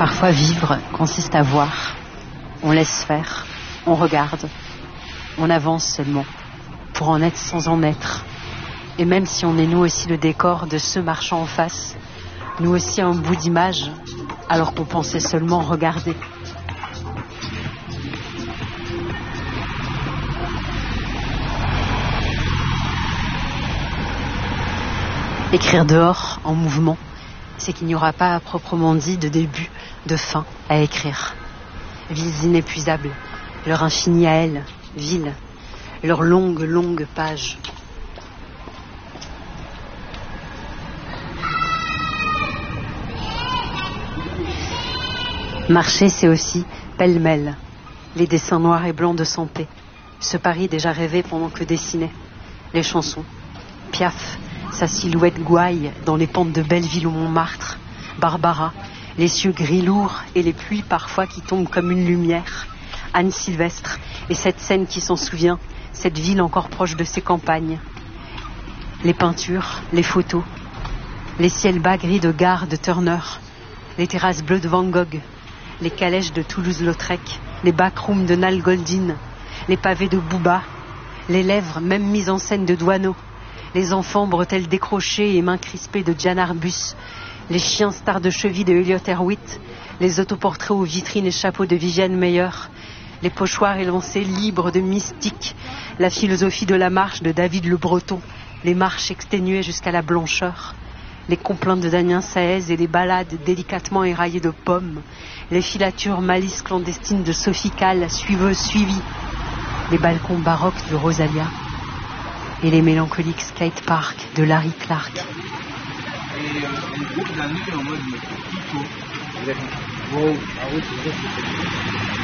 Parfois vivre consiste à voir. On laisse faire, on regarde, on avance seulement, pour en être sans en être. Et même si on est nous aussi le décor de ceux marchant en face, nous aussi un bout d'image, alors qu'on pensait seulement regarder. Écrire dehors, en mouvement, c'est qu'il n'y aura pas à proprement dit de début, de fin à écrire. Villes inépuisables, leur infini à elles, villes, leurs longues pages. Marcher, c'est aussi, pêle-mêle, les dessins noirs et blancs de Sampé, ce Paris déjà rêvé pendant que dessinait, les chansons, Piaf, sa silhouette gouaille dans les pentes de Belleville ou Montmartre, Barbara, les cieux gris lourds et les pluies parfois qui tombent comme une lumière, Anne Sylvestre et cette scène qui s'en souvient, cette ville encore proche de ses campagnes, les peintures, les photos, les ciels bas gris de Gare de Turner, les terrasses bleues de Van Gogh, les calèches de Toulouse-Lautrec, les backrooms de Nal Goldin, les pavés de Bouba, les lèvres même mises en scène de Douaneau, les enfants bretelles décrochées et mains crispées de Jan Arbus, les chiens stars de cheville de Elliot Erwitt, les autoportraits aux vitrines et chapeaux de Viviane Meyer, les pochoirs élancés libres de mystique, la philosophie de la marche de David Le Breton, les marches exténuées jusqu'à la blancheur, les complaintes de Damien Saez et les ballades délicatement éraillées de pommes, les filatures malices clandestines de Sophie Calle, suivies, les balcons baroques de Rosalia et les mélancoliques skateparks de Larry Clark. Et une groupe d'amis en mode pico. Wow, ah oui, c'est vrai.